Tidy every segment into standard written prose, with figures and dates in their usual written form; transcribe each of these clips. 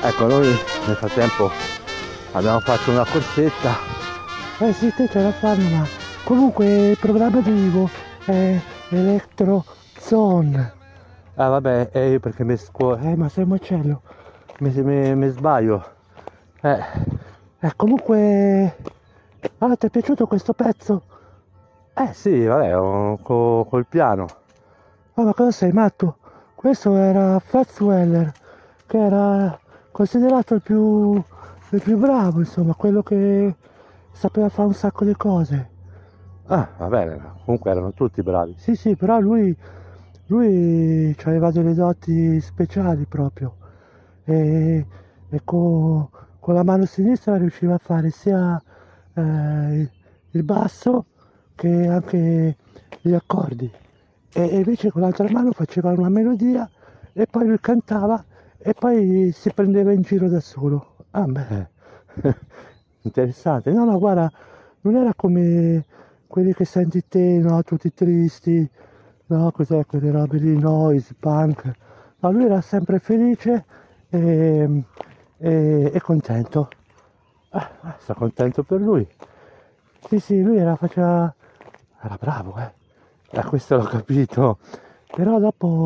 Ecco, noi nel frattempo abbiamo fatto una corsetta. Sì, te ce la fanno, ma comunque il programma di Ivo è Electro Zone. Ah vabbè, io perché ma sei un macello, mi sbaglio. Eh, comunque, ti è piaciuto questo pezzo? Sì, vabbè, col piano. Ma cosa sei matto? Questo era Fats Weller, che era considerato il più bravo, insomma, quello che sapeva fare un sacco di cose. Ah, va bene, comunque erano tutti bravi. Sì, sì, però lui aveva delle doti speciali proprio. E con la mano sinistra riusciva a fare sia il basso che anche gli accordi. E invece con l'altra mano faceva una melodia e poi lui cantava e poi si prendeva in giro da solo. Ah beh, interessante. No, no, guarda, non era come quelli che senti te, no, tutti tristi, no, cos'è quelle robe lì, noise, punk. No, lui era sempre felice e, e contento. Sto contento per lui. Sì, sì, era bravo, eh. Questo l'ho capito. Però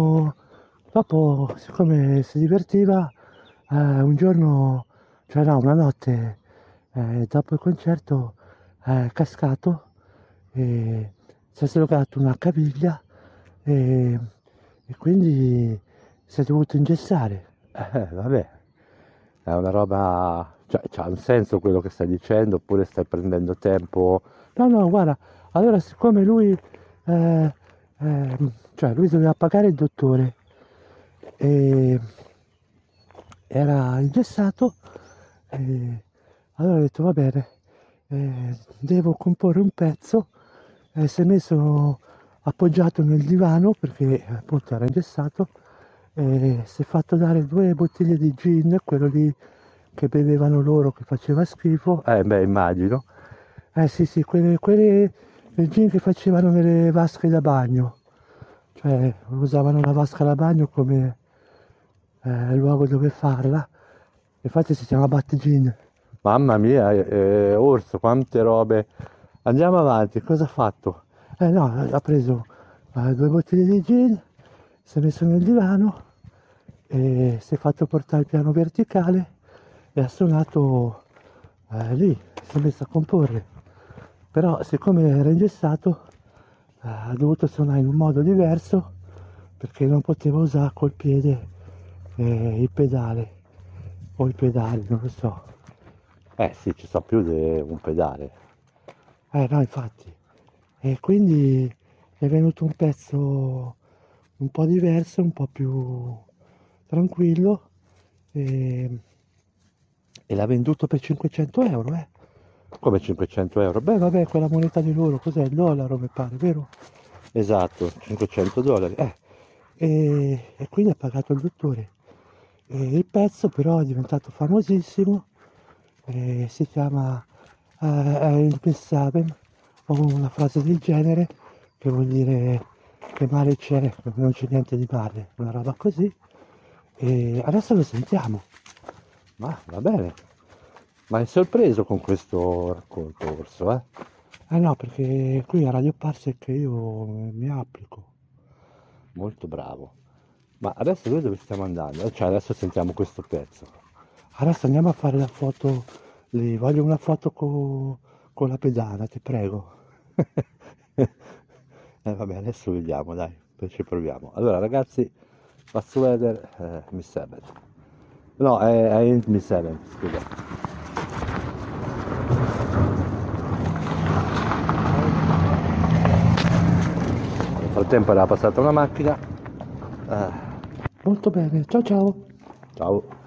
dopo, siccome si divertiva, un giorno, cioè no, una notte, dopo il concerto, è cascato e si è slogato una caviglia e, e quindi si è dovuto ingessare. Vabbè, è una roba, cioè c'ha un senso quello che stai dicendo oppure stai prendendo tempo? No, no, guarda, allora siccome eh, cioè lui doveva pagare il dottore e era ingessato, e allora ho detto va bene, devo comporre un pezzo, si è messo appoggiato nel divano perché appunto era ingessato e si è fatto dare 2 bottiglie di gin, quello lì che bevevano loro che faceva schifo, beh immagino, sì sì, quelle il gin che facevano nelle vasche da bagno, cioè usavano la vasca da bagno come luogo dove farla, infatti si chiama Battigin. Mamma mia, Orso, quante robe. Andiamo avanti, cosa ha fatto? No, ha preso 2 bottiglie di gin, si è messo nel divano e si è fatto portare il piano verticale e ha suonato lì, si è messo a comporre. Però siccome era ingessato ha dovuto suonare in un modo diverso perché non poteva usare col piede il pedale o i pedali, non lo so. Sì, ci so più di un pedale. No, infatti. E quindi è venuto un pezzo un po' diverso, un po' più tranquillo e l'ha venduto per 500 euro, eh. Come 500 euro? Beh, vabbè, quella moneta di loro, cos'è? Il dollaro, mi pare, vero? Esatto, 500 dollari. E quindi ha pagato il dottore. E il pezzo però è diventato famosissimo, si chiama Ain't Miss Seven, o una frase del genere, che vuol dire che male c'è, non c'è niente di male, una roba così. E adesso lo sentiamo. Ma va bene, ma è sorpreso con questo racconto, Orso, eh? No, perché qui a Radio Parsec io mi applico. Molto bravo. Ma adesso noi dove stiamo andando? Cioè adesso sentiamo questo pezzo. Adesso andiamo a fare la foto lì, voglio una foto con la pedana, ti prego. Vabbè, adesso vediamo, dai, poi ci proviamo. Allora ragazzi, Fast Weather, Miss Seven. No, è Miss Seven, scusa. Nel frattempo era passata una macchina. Molto bene, ciao ciao. Ciao.